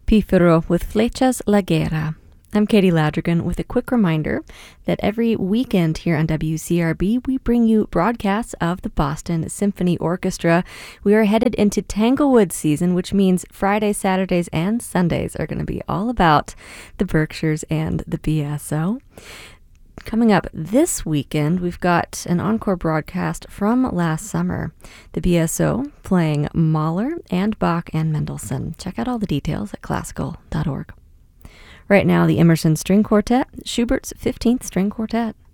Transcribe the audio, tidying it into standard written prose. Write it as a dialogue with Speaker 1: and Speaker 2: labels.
Speaker 1: Pífaro with Flechas La Guerra. I'm Katie Ladrigan with a quick reminder that every weekend here on WCRB, we bring you broadcasts of the Boston Symphony Orchestra. We are headed into Tanglewood season, which means Fridays, Saturdays, and Sundays are going to be all about the Berkshires and the BSO. Coming up this weekend, we've got an encore broadcast from last summer. The BSO playing Mahler and Bach and Mendelssohn. Check out all the details at classical.org. Right now, the Emerson String Quartet, Schubert's 15th String Quartet.